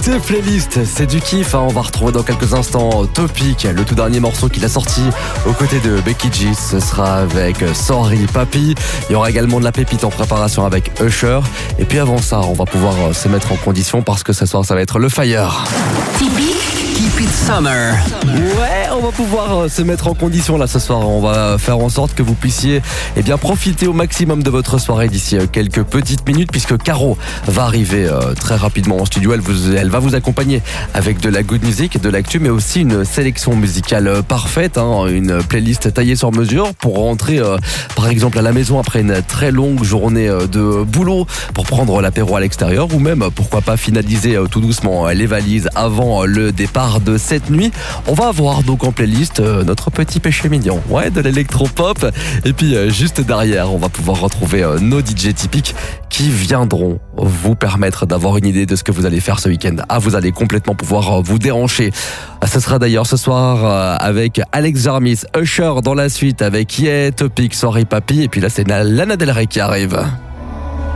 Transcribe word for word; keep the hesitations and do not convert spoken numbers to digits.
C'est Playlist, c'est du kiff, hein. On va retrouver dans quelques instants Topic, le tout dernier morceau qu'il a sorti aux côtés de Becky G. Ce sera avec Sorry Papi. Il y aura également de la pépite en préparation avec Usher. Et puis avant ça, on va pouvoir se mettre en condition parce que ce soir, ça va être le Fire. Typique Keep It Summer. Ouais, on va pouvoir se mettre en condition là ce soir. On va faire en sorte que vous puissiez eh bien, profiter au maximum de votre soirée d'ici quelques petites minutes puisque Caro va arriver euh, très rapidement en studio. Elle, vous, elle va vous accompagner avec de la good music, de l'actu, mais aussi une sélection musicale parfaite, hein, une playlist taillée sur mesure pour rentrer euh, par exemple à la maison après une très longue journée euh, de boulot, pour prendre l'apéro à l'extérieur ou même pourquoi pas finaliser euh, tout doucement euh, les valises avant euh, le départ de cette nuit. On va avoir donc en playlist euh, notre petit péché mignon, ouais, de l'électropop, et puis euh, juste derrière on va pouvoir retrouver euh, nos D J typiques qui viendront vous permettre d'avoir une idée de ce que vous allez faire ce week-end. Ah, vous allez complètement pouvoir vous déhancher. Ce sera d'ailleurs ce soir avec Alex Jarmis, Usher dans la suite avec Yeah, Topic, Sorry Papi, et puis là c'est Lana Del Rey qui arrive.